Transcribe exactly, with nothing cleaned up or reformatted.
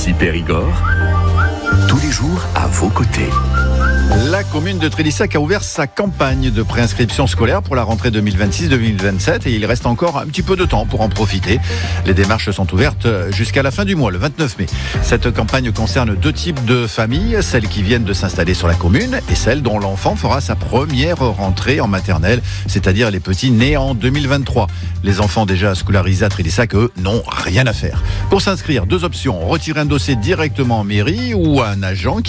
Ici Périgord, tous les jours à vos côtés. La commune de Trélissac a ouvert sa campagne de préinscription scolaire pour la rentrée deux mille vingt-six deux mille vingt-sept et il reste encore un petit peu de temps pour en profiter. Les démarches sont ouvertes jusqu'à la fin du mois, le vingt-neuf mai. Cette campagne concerne deux types de familles, celles qui viennent de s'installer sur la commune et celles dont l'enfant fera sa première rentrée en maternelle, c'est-à-dire les petits nés en deux mille vingt-trois. Les enfants déjà scolarisés à Trélissac, eux, n'ont rien à faire. Pour s'inscrire, deux options, retirer un dossier directement en mairie ou à un agent qui